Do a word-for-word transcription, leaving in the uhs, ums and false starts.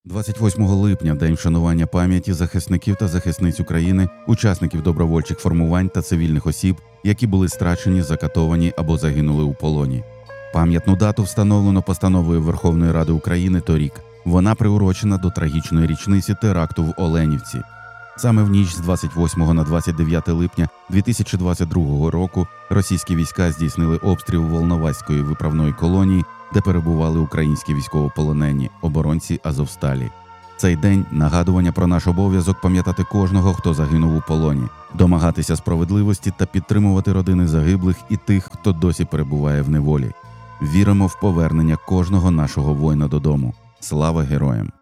двадцять восьмого липня – День вшанування пам'яті захисників та захисниць України, учасників добровольчих формувань та цивільних осіб, які були страчені, закатовані або загинули у полоні. Пам'ятну дату встановлено постановою Верховної Ради України торік. Вона приурочена до трагічної річниці теракту в Оленівці. Саме в ніч з двадцять восьмого на двадцять дев'яте липня дві тисячі двадцять другого року російські війська здійснили обстріл Волноваської виправної колонії, де перебували українські військовополонені, оборонці Азовсталі. Цей день – нагадування про наш обов'язок пам'ятати кожного, хто загинув у полоні, домагатися справедливості та підтримувати родини загиблих і тих, хто досі перебуває в неволі. Віримо в повернення кожного нашого воїна додому. Слава героям!